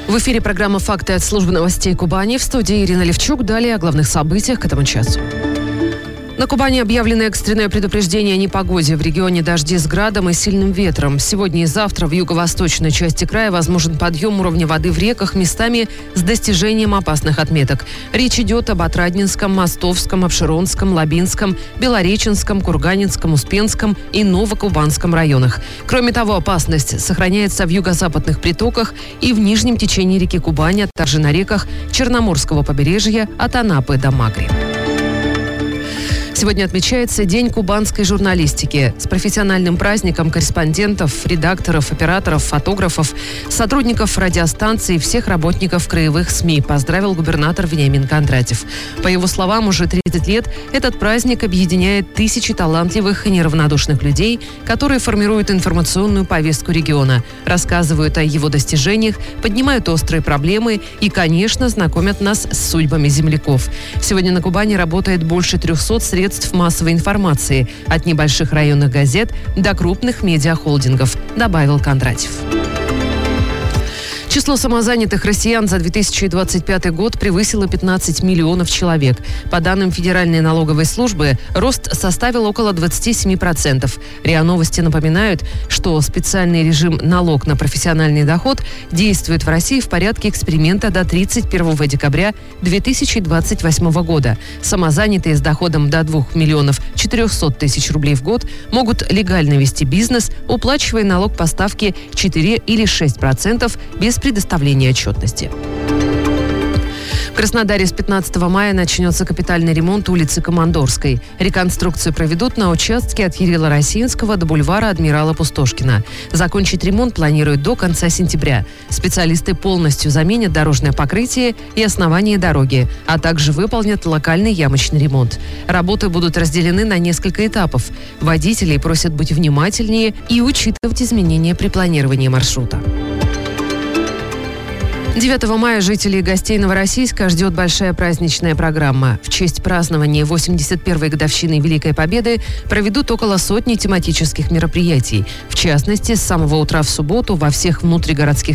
В эфире программа «Факты» от службы новостей Кубани. В студии Ирина Левчук. Далее о главных событиях к этому часу. На Кубани объявлено экстренное предупреждение о непогоде. В регионе дожди с градом и сильным ветром. Сегодня и завтра в юго-восточной части края возможен подъем уровня воды в реках, местами с достижением опасных отметок. Речь идет об Отрадненском, Мостовском, Обширонском, Лабинском, Белореченском, Курганинском, Успенском и Новокубанском районах. Кроме того, опасность сохраняется в юго-западных притоках и в нижнем течении реки Кубани, а также на реках Черноморского побережья от Анапы до Магри. Сегодня отмечается День кубанской журналистики. С профессиональным праздником корреспондентов, редакторов, операторов, фотографов, сотрудников радиостанций и всех работников краевых СМИ поздравил губернатор Вениамин Кондратьев. По его словам, уже 30 лет этот праздник объединяет тысячи талантливых и неравнодушных людей, которые формируют информационную повестку региона, рассказывают о его достижениях, поднимают острые проблемы и, конечно, знакомят нас с судьбами земляков. Сегодня на Кубани работает больше 300 средств массовой информации, от небольших районных газет до крупных медиахолдингов, добавил Кондратьев. Число самозанятых россиян за 2025 год превысило 15 миллионов человек. По данным Федеральной налоговой службы, рост составил около 27%. РИА Новости напоминают, что специальный режим «Налог на профессиональный доход» действует в России в порядке эксперимента до 31 декабря 2028 года. Самозанятые с доходом до 2 миллионов 400 тысяч рублей в год могут легально вести бизнес, уплачивая налог по ставке 4 или 6% без предоставления отчетности. В Краснодаре с 15 мая начнется капитальный ремонт улицы Командорской. Реконструкцию проведут на участке от Ярила Росинского до бульвара Адмирала Пустошкина. Закончить ремонт планируют до конца сентября. Специалисты полностью заменят дорожное покрытие и основание дороги, а также выполнят локальный ямочный ремонт. Работы будут разделены на несколько этапов. Водителей просят быть внимательнее и учитывать изменения при планировании маршрута. 9 мая жителей и гостей Новороссийска ждет большая праздничная программа. В честь празднования 81-й годовщины Великой Победы проведут около сотни тематических мероприятий. В частности, с самого утра в субботу во всех внутригородских